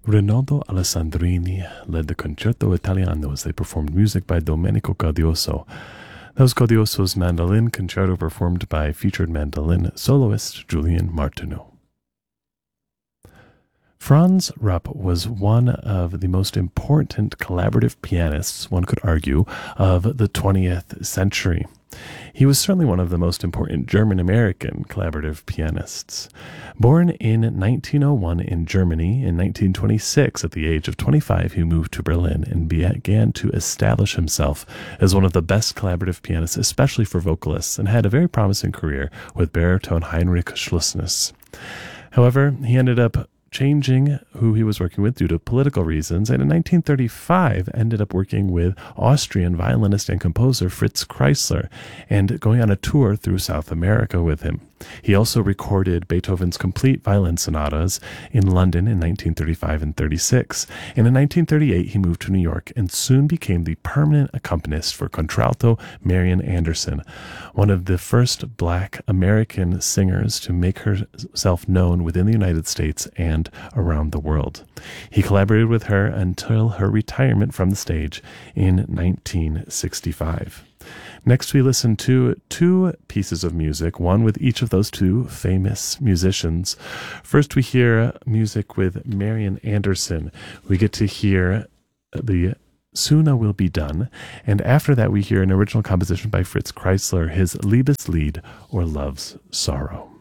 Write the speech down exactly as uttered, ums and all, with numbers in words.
Rinaldo Alessandrini led the Concerto Italiano as they performed music by Domenico Gaudioso. That was Gaudioso's Mandolin Concerto performed by featured mandolin soloist Julian Martineau. Franz Rupp was one of the most important collaborative pianists, one could argue, of the twentieth century. He was certainly one of the most important German-American collaborative pianists. Born in nineteen oh one in Germany, in nineteen twenty-six, at the age of twenty-five, he moved to Berlin and began to establish himself as one of the best collaborative pianists, especially for vocalists, and had a very promising career with baritone Heinrich Schlussness. However, he ended up changing who he was working with due to political reasons, and in nineteen thirty-five ended up working with Austrian violinist and composer Fritz Kreisler and going on a tour through South America with him. He also recorded Beethoven's complete violin sonatas in London in nineteen thirty-five and thirty-six, and in nineteen thirty-eight he moved to New York and soon became the permanent accompanist for contralto Marian Anderson, one of the first black American singers to make herself known within the United States and around the world. He collaborated with her until her retirement from the stage in nineteen sixty-five. Next, we listen to two pieces of music, one with each of those two famous musicians. First, we hear music with Marian Anderson. We get to hear the Soon I Will Be Done, and after that, we hear an original composition by Fritz Kreisler, his Liebeslied, or Love's Sorrow.